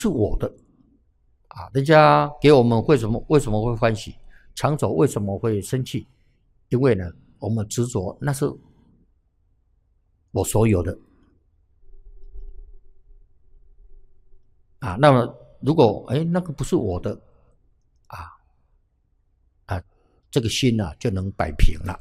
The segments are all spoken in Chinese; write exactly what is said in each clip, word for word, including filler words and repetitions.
是我的啊，人家给我们为什么为什么会欢喜，抢走为什么会生气？因为呢，我们执着那是我所有的啊。那么如果哎那个不是我的啊啊，这个心呢、啊、就能摆平了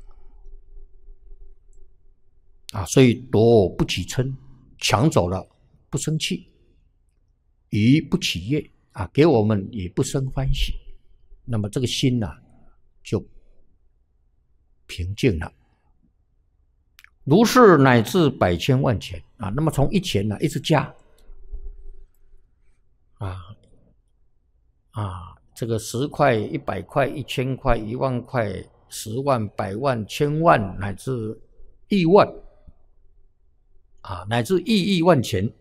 啊。所以夺不起嗔，抢走了不生气，于不起业啊，给我们也不生欢喜。那么这个心呢、啊、就平静了。如是乃至百千万钱啊，那么从一钱呢、啊、一直加啊啊，这个十块、一百块、一千块、一万块、十万、百万、千万，乃至亿万啊，乃至亿亿万钱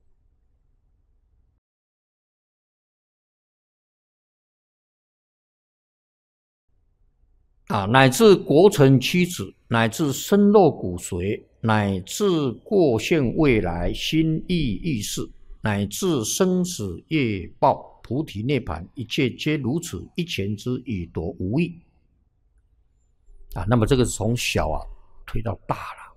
啊，乃至国城妻子，乃至身肉骨髓，乃至过现未来心意意识，乃至生死业报菩提涅槃，一切皆如此，一钱之以夺无异啊。那么这个是从小啊推到大了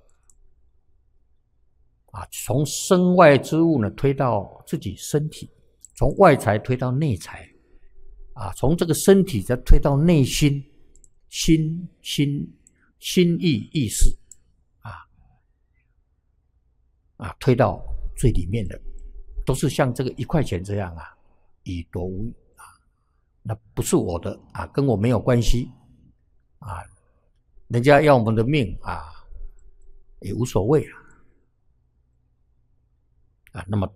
啊，从身外之物呢推到自己身体，从外财推到内财啊，从这个身体再推到内心。心心心意意识啊啊，推到最里面的，都是像这个一块钱这样啊，以夺无异啊，那不是我的啊，跟我没有关系啊，人家要我们的命啊，也无所谓啊啊，那么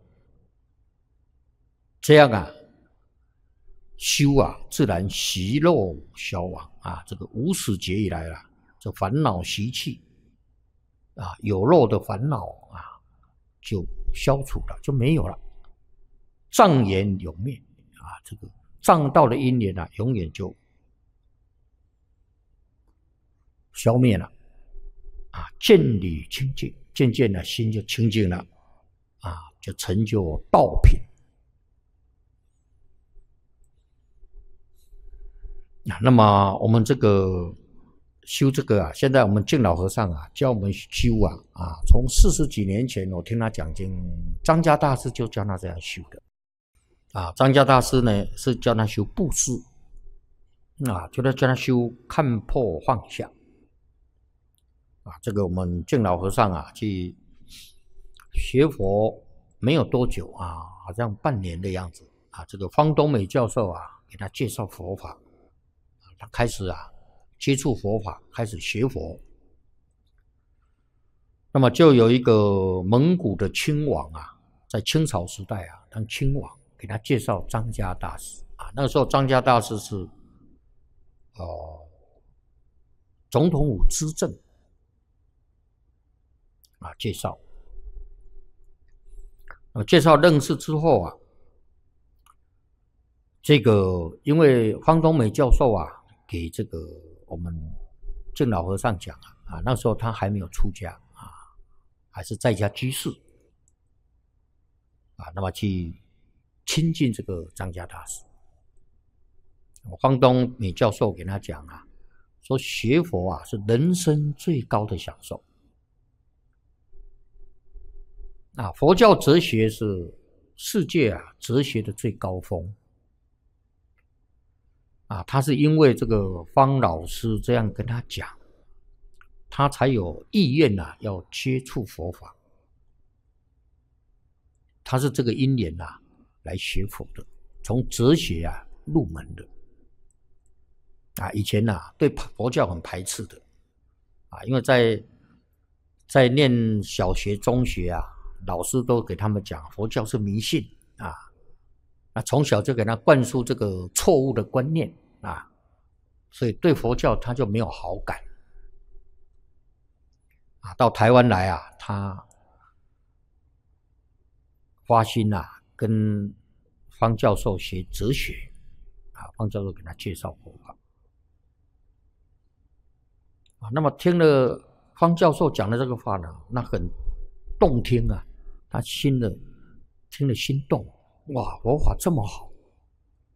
这样啊。修啊，自然习肉消亡啊！这个无始劫以来啊，这烦恼习气啊，有肉的烦恼啊，就消除了，就没有了。障缘永灭啊，这个障道的因缘啊，永远就消灭了啊！见理清净，渐渐的心就清净了啊，就成就道品。那么我们这个修这个啊，现在我们净老和尚啊教我们修啊啊，从四十几年前我听他讲经，张家大师就教他这样修的啊。张家大师呢是教他修布施啊，就在教他修看破放下啊。这个我们净老和尚啊去学佛没有多久啊，好像半年的样子啊。这个方东美教授啊给他介绍佛法。他开始啊接触佛法，开始学佛。那么就有一个蒙古的亲王啊，在清朝时代啊当亲王，给他介绍张家大师啊。那个时候张家大师是呃总统府资政啊介绍。那么介绍认识之后啊，这个因为方东美教授啊。给这个我们净老和尚讲啊，啊，那时候他还没有出家啊，还是在家居士啊，那么去亲近这个张家大师。方东美教授给他讲啊，说学佛啊是人生最高的享受啊，佛教哲学是世界啊哲学的最高峰。啊，他是因为这个方老师这样跟他讲，他才有意愿呐、啊，要接触佛法。他是这个因缘呐、啊、来学佛的，从哲学啊入门的。啊，以前呐、啊、对佛教很排斥的，啊，因为在在念小学、中学啊，老师都给他们讲佛教是迷信啊。那从小就给他灌输这个错误的观念啊，所以对佛教他就没有好感啊。到台湾来啊，他发心啊，跟方教授学哲学啊，方教授给他介绍佛法啊。那么听了方教授讲的这个话呢，那很动听啊，他心的听了心动。 哇，佛法这么好